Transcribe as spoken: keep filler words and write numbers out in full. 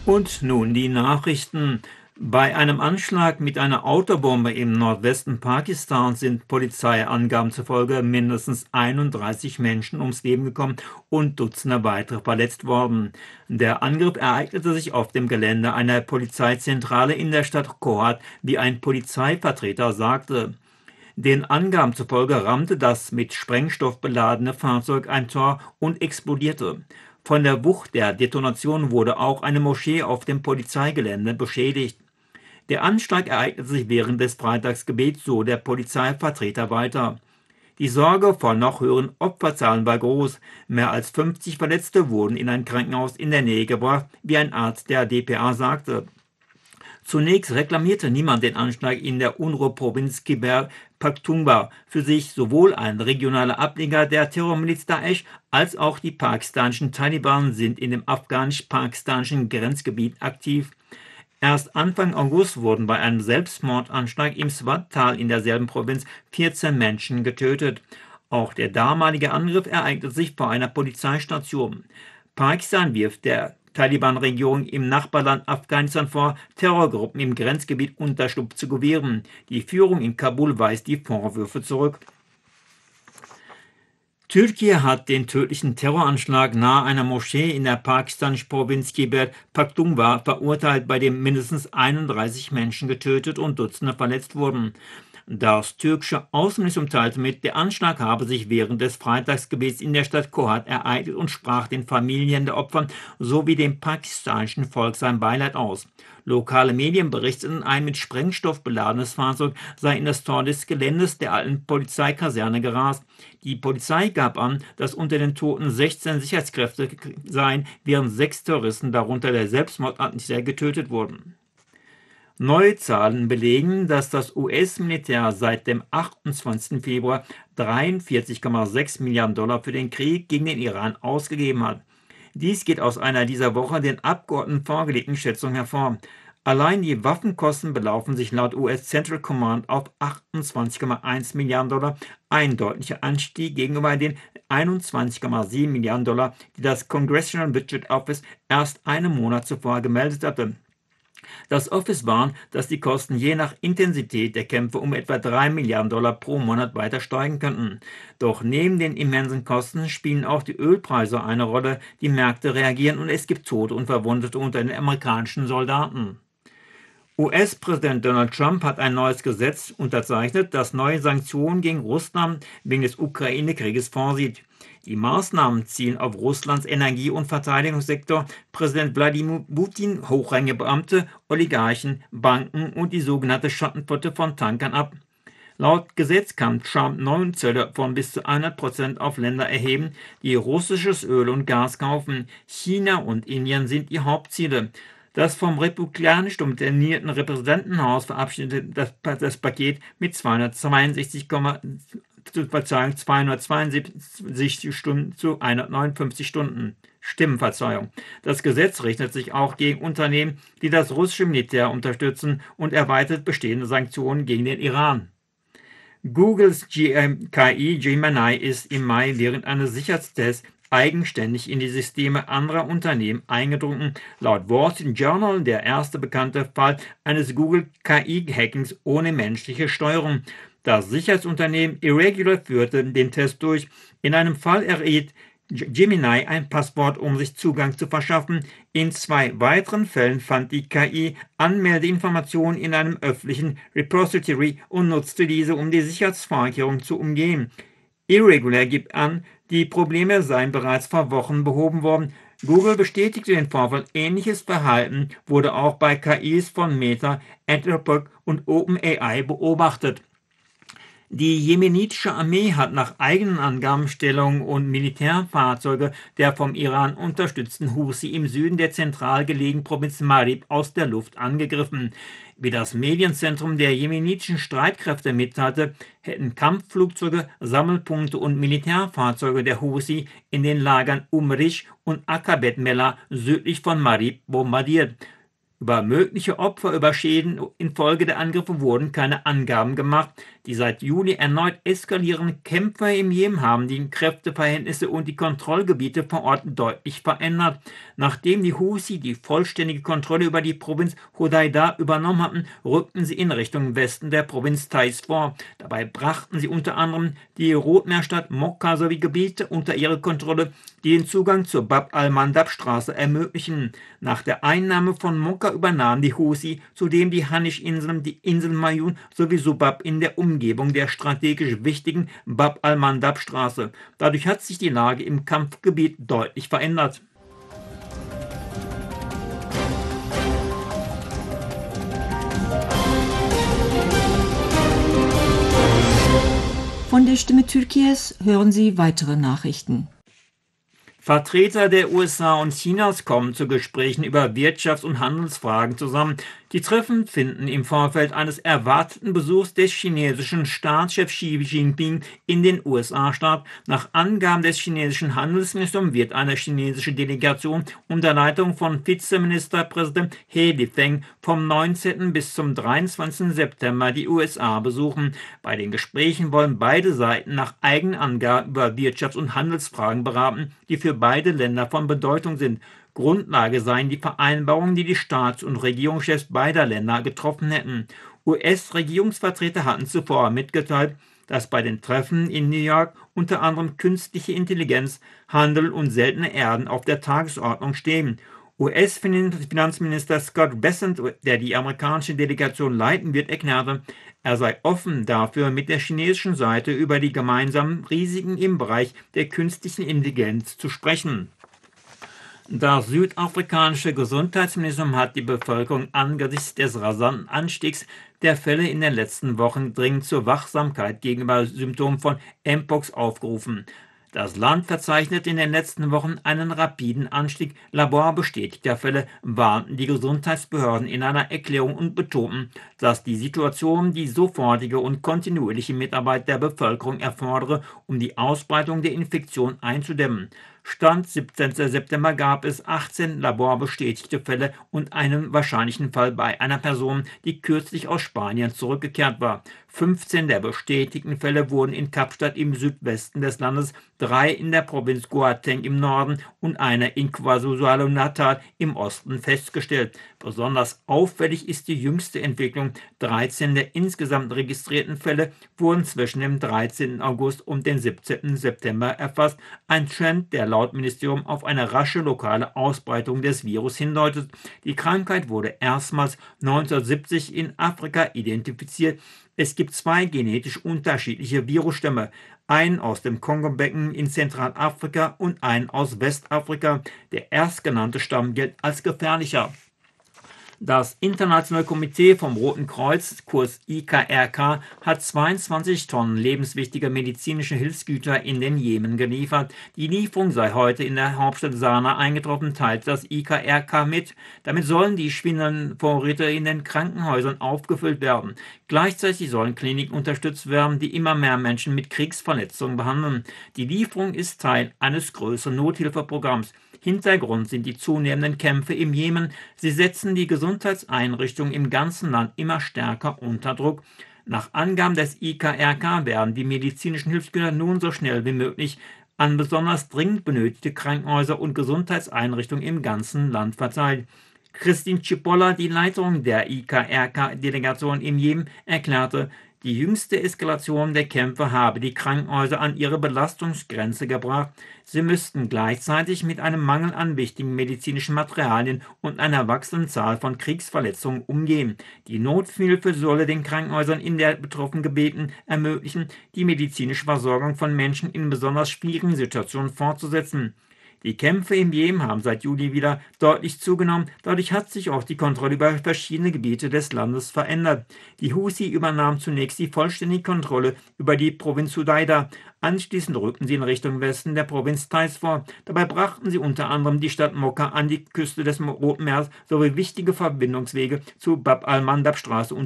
Und nun die Nachrichten. Bei einem Anschlag mit einer Autobombe im Nordwesten Pakistans sind Polizeiangaben zufolge mindestens einunddreißig Menschen ums Leben gekommen und Dutzende weitere verletzt worden. Der Angriff ereignete sich auf dem Gelände einer Polizeizentrale in der Stadt Kohat, wie ein Polizeivertreter sagte. Den Angaben zufolge rammte das mit Sprengstoff beladene Fahrzeug ein Tor und explodierte. Von der Wucht der Detonation wurde auch eine Moschee auf dem Polizeigelände beschädigt. Der Anschlag ereignete sich während des Freitagsgebets, so der Polizeivertreter weiter. Die Sorge vor noch höheren Opferzahlen war groß. Mehr als fünfzig Verletzte wurden in ein Krankenhaus in der Nähe gebracht, wie ein Arzt der D P A sagte. Zunächst reklamierte niemand den Anschlag in der UNRWA-Provinz Khyber Pakhtunkhwa für sich. Sowohl ein regionaler Ableger der Terrormiliz Daesh als auch die pakistanischen Taliban sind in dem afghanisch-pakistanischen Grenzgebiet aktiv. Erst Anfang August wurden bei einem Selbstmordanschlag im Swat-Tal in derselben Provinz vierzehn Menschen getötet. Auch der damalige Angriff ereignete sich vor einer Polizeistation. Pakistan wirft der Taliban-Regierung im Nachbarland Afghanistan vor, Terrorgruppen im Grenzgebiet Unterschlupf zu gewähren. Die Führung in Kabul weist die Vorwürfe zurück. Türkei hat den tödlichen Terroranschlag nahe einer Moschee in der pakistanischen Provinz Khyber Pakhtunkhwa verurteilt, bei dem mindestens einunddreißig Menschen getötet und Dutzende verletzt wurden. Das türkische Außenministerium teilte mit, der Anschlag habe sich während des Freitagsgebets in der Stadt Kohat ereignet und sprach den Familien der Opfer sowie dem pakistanischen Volk sein Beileid aus. Lokale Medien berichteten, ein mit Sprengstoff beladenes Fahrzeug sei in das Tor des Geländes der alten Polizeikaserne gerast. Die Polizei gab an, dass unter den Toten sechzehn Sicherheitskräfte seien, während sechs Terroristen, darunter der Selbstmordattentäter, getötet wurden. Neue Zahlen belegen, dass das U S-Militär seit dem achtundzwanzigsten Februar dreiundvierzig Komma sechs Milliarden Dollar für den Krieg gegen den Iran ausgegeben hat. Dies geht aus einer dieser Woche den Abgeordneten vorgelegten Schätzung hervor. Allein die Waffenkosten belaufen sich laut U S Central Command auf achtundzwanzig Komma eins Milliarden Dollar, ein deutlicher Anstieg gegenüber den einundzwanzig Komma sieben Milliarden Dollar, die das Congressional Budget Office erst einen Monat zuvor gemeldet hatte. Das Office warnt, dass die Kosten je nach Intensität der Kämpfe um etwa drei Milliarden Dollar pro Monat weiter steigen könnten. Doch neben den immensen Kosten spielen auch die Ölpreise eine Rolle. Die Märkte reagieren und es gibt Tote und Verwundete unter den amerikanischen Soldaten. U S-Präsident Donald Trump hat ein neues Gesetz unterzeichnet, das neue Sanktionen gegen Russland wegen des Ukraine-Krieges vorsieht. Die Maßnahmen zielen auf Russlands Energie- und Verteidigungssektor, Präsident Wladimir Putin, hochrangige Beamte, Oligarchen, Banken und die sogenannte Schattenflotte von Tankern ab. Laut Gesetz kann Trump neue Zölle von bis zu hundert Prozent auf Länder erheben, die russisches Öl und Gas kaufen. China und Indien sind die Hauptziele. Das vom republikanisch dominierten Repräsentantenhaus verabschiedete das, das Paket mit zweihundertzweiundsechzig, Verzeihung, zweihundertzweiundsiebzig Stunden zu hundertneunundfünfzig Stunden. Stimmenverzeihung. Das Gesetz richtet sich auch gegen Unternehmen, die das russische Militär unterstützen, und erweitert bestehende Sanktionen gegen den Iran. Googles K I Gemini ist im Mai während eines Sicherheitstests eigenständig in die Systeme anderer Unternehmen eingedrungen. Laut Wall Street Journal der erste bekannte Fall eines Google-K I-Hackings ohne menschliche Steuerung. Das Sicherheitsunternehmen Irregular führte den Test durch. In einem Fall erriet Gemini ein Passwort, um sich Zugang zu verschaffen. In zwei weiteren Fällen fand die K I Anmeldeinformationen in einem öffentlichen Repository und nutzte diese, um die Sicherheitsvorkehrungen zu umgehen. Irregular gibt an, die Probleme seien bereits vor Wochen behoben worden. Google bestätigte den Vorfall. Ähnliches Verhalten wurde auch bei K Is von Meta, Anthropic und OpenAI beobachtet. Die jemenitische Armee hat nach eigenen Angaben Stellungen und Militärfahrzeuge der vom Iran unterstützten Husi im Süden der zentral gelegenen Provinz Marib aus der Luft angegriffen. Wie das Medienzentrum der jemenitischen Streitkräfte mitteilte, hätten Kampfflugzeuge, Sammelpunkte und Militärfahrzeuge der Husi in den Lagern Umrisch und Akabet Mellah südlich von Marib bombardiert. Über mögliche Opfer, über Schäden infolge der Angriffe wurden keine Angaben gemacht. Die seit Juli erneut eskalierenden Kämpfe im Jemen haben die Kräfteverhältnisse und die Kontrollgebiete vor Ort deutlich verändert. Nachdem die Husi die vollständige Kontrolle über die Provinz Hodeidah übernommen hatten, rückten sie in Richtung Westen der Provinz Taiz vor. Dabei brachten sie unter anderem die Rotmeerstadt Mokka sowie Gebiete unter ihre Kontrolle, die den Zugang zur Bab al-Mandab-Straße ermöglichen. Nach der Einnahme von Mokka übernahmen die Husi zudem die Hanisch-Inseln, die Insel Mayun sowie Subab in der Umgebung der strategisch wichtigen Bab al-Mandab-Straße. Dadurch hat sich die Lage im Kampfgebiet deutlich verändert. Von der Stimme Türkiye's hören Sie weitere Nachrichten. Vertreter der U S A und Chinas kommen zu Gesprächen über Wirtschafts- und Handelsfragen zusammen. Die Treffen finden im Vorfeld eines erwarteten Besuchs des chinesischen Staatschefs Xi Jinping in den U S A statt. Nach Angaben des chinesischen Handelsministeriums wird eine chinesische Delegation unter Leitung von Vizeministerpräsident He Lifeng vom neunzehnten bis zum dreiundzwanzigsten September die U S A besuchen. Bei den Gesprächen wollen beide Seiten nach eigenen Angaben über Wirtschafts- und Handelsfragen beraten, die für beide Länder von Bedeutung sind. Grundlage seien die Vereinbarungen, die die Staats- und Regierungschefs beider Länder getroffen hätten. U S-Regierungsvertreter hatten zuvor mitgeteilt, dass bei den Treffen in New York unter anderem künstliche Intelligenz, Handel und seltene Erden auf der Tagesordnung stehen. U S-Finanzminister Scott Bessent, der die amerikanische Delegation leiten wird, erklärte, er sei offen dafür, mit der chinesischen Seite über die gemeinsamen Risiken im Bereich der künstlichen Intelligenz zu sprechen. Das südafrikanische Gesundheitsministerium hat die Bevölkerung angesichts des rasanten Anstiegs der Fälle in den letzten Wochen dringend zur Wachsamkeit gegenüber Symptomen von Mpox aufgerufen. Das Land verzeichnet in den letzten Wochen einen rapiden Anstieg laborbestätigter Fälle, warnten die Gesundheitsbehörden in einer Erklärung und betonten, dass die Situation die sofortige und kontinuierliche Mitarbeit der Bevölkerung erfordere, um die Ausbreitung der Infektion einzudämmen. Stand siebzehnten September gab es achtzehn laborbestätigte Fälle und einen wahrscheinlichen Fall bei einer Person, die kürzlich aus Spanien zurückgekehrt war. fünfzehn der bestätigten Fälle wurden in Kapstadt im Südwesten des Landes, drei in der Provinz Gauteng im Norden und einer in KwaZulu-Natal im Osten festgestellt. Besonders auffällig ist die jüngste Entwicklung. dreizehn der insgesamt registrierten Fälle wurden zwischen dem dreizehnten August und dem siebzehnten September erfasst. Ein Trend, der laut Ministerium auf eine rasche lokale Ausbreitung des Virus hindeutet. Die Krankheit wurde erstmals neunzehnhundertsiebzig in Afrika identifiziert. Es gibt zwei genetisch unterschiedliche Virusstämme, einen aus dem Kongo-Becken in Zentralafrika und einen aus Westafrika. Der erstgenannte Stamm gilt als gefährlicher. Das Internationale Komitee vom Roten Kreuz, kurz I K R K, hat zweiundzwanzig Tonnen lebenswichtiger medizinische Hilfsgüter in den Jemen geliefert. Die Lieferung sei heute in der Hauptstadt Sanaa eingetroffen, teilt das I K R K mit. Damit sollen die schwindenden Vorräte in den Krankenhäusern aufgefüllt werden. Gleichzeitig sollen Kliniken unterstützt werden, die immer mehr Menschen mit Kriegsverletzungen behandeln. Die Lieferung ist Teil eines größeren Nothilfeprogramms. Hintergrund sind die zunehmenden Kämpfe im Jemen. Sie setzen die Gesundheitseinrichtungen im ganzen Land immer stärker unter Druck. Nach Angaben des I K R K werden die medizinischen Hilfsgüter nun so schnell wie möglich an besonders dringend benötigte Krankenhäuser und Gesundheitseinrichtungen im ganzen Land verteilt. Christine Cipolla, die Leiterin der I K R K-Delegation im Jemen, erklärte, die jüngste Eskalation der Kämpfe habe die Krankenhäuser an ihre Belastungsgrenze gebracht. Sie müssten gleichzeitig mit einem Mangel an wichtigen medizinischen Materialien und einer wachsenden Zahl von Kriegsverletzungen umgehen. Die Nothilfe solle den Krankenhäusern in der betroffenen Gebieten ermöglichen, die medizinische Versorgung von Menschen in besonders schwierigen Situationen fortzusetzen. Die Kämpfe im Jemen haben seit Juli wieder deutlich zugenommen. Dadurch hat sich auch die Kontrolle über verschiedene Gebiete des Landes verändert. Die Husi übernahmen zunächst die vollständige Kontrolle über die Provinz Hodeidah. Anschließend rückten sie in Richtung Westen der Provinz Taiz vor. Dabei brachten sie unter anderem die Stadt Mokka an die Küste des Roten Meeres sowie wichtige Verbindungswege zur Bab al-Mandab-Straße